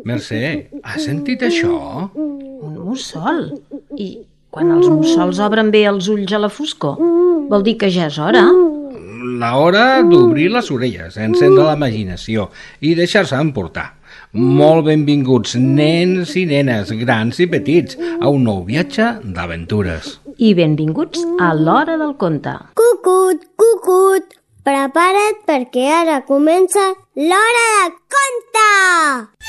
Mercè, has sentit això? Un mussol. I quan els mussols obren bé els ulls a la foscor, vol dir que ja és hora? L'hora d'obrir les orelles, encendre la imaginació i deixar-se emportar. Molt benvinguts, nens i nenes, grans i petits, a un nou viatge d'aventures. I benvinguts a l'Hora del Conte. Cucut, cucut, prepara't perquè ara comença l'Hora del Conte!